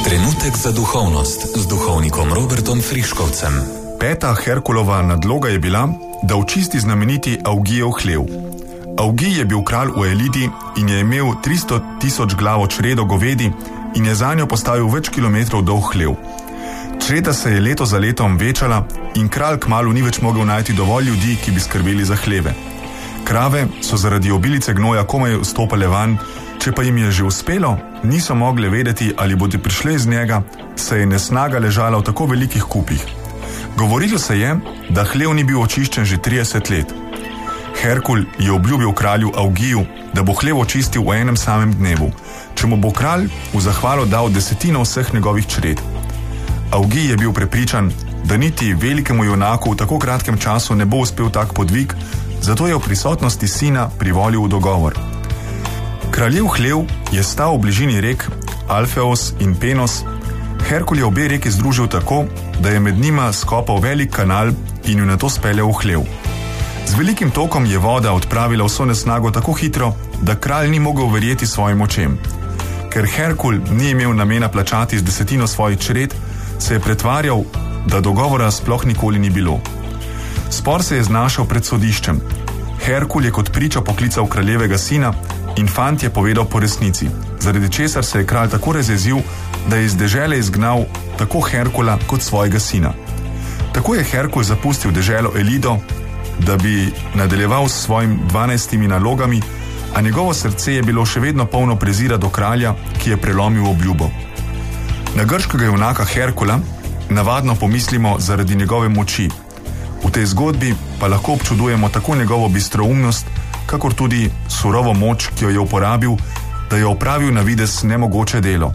Trenutek za duhovnost z duhovnikom Robertom Friškovcem. Peta Herkulova nadloga je bila, da očisti znameniti Augijev hlev. Augij je bil kralj v Elidi in je imel 300 000 glavo čredo govedi in je zanjo postavil več kilometrov dolg hlev. Čreda se je leto za letom večala in kralj kmalu ni več mogel najti dovolj ljudi, ki bi skrbeli za hleve. Krave so zaradi obilice gnoja komaj vstopale van, če pa jim je že uspelo, niso mogle vedeti, ali bodo prišle iz njega, saj je nesnaga ležala v tako velikih kupih. Govorilo se je, da hlev ni bil očiščen že 30 let. Herkul je obljubil kralju Augiju, da bo hlev očistil v enem samem dnevu, če mu bo kralj v zahvalo dal 10% vseh njegovih čred. Augij je bil prepričan, da niti velikemu junaku v tako kratkem času ne bo uspel tak podvig, zato je v prisotnosti sina privolil v dogovor. Kraljev hlev je stal v bližini rek Alfeos in Penos. Herkul je obe reki združil tako, da je med njima skopal velik kanal in jo nato speljal v hlev. Z velikim tokom je voda odpravila vso nesnago tako hitro, da kralj ni mogel verjeti svojim očem. Ker Herkul ni imel namena plačati z 10% svojih čred, se je pretvarjal, da dogovora sploh nikoli ni bilo. Spor se je znašel pred sodiščem. Herkul je kot priča poklical kraljevega sina in fant je povedal po resnici, zaradi česar se je kralj tako razjezil, da je iz dežele izgnal tako Herkula kot svojega sina. Tako je Herkul zapustil deželo Elido, da bi nadaljeval s svojim 12 nalogami, a njegovo srce je bilo še vedno polno prezira do kralja, ki je prelomil obljubo. Na grškega junaka Herkula navadno pomislimo zaradi njegove moči. V tej zgodbi pa lahko občudujemo tako njegovo bistroumnost, kakor tudi surovo moč, ki jo je uporabil, da je opravil na videz nemogoče delo.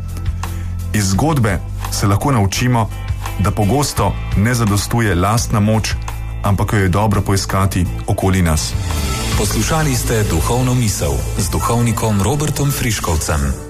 Iz zgodbe se lahko naučimo, da pogosto ne zadostuje lastna moč, ampak jo je dobro poiskati okoli nas. Poslušali ste Duhovno misel z duhovnikom Robertom Friškovcem.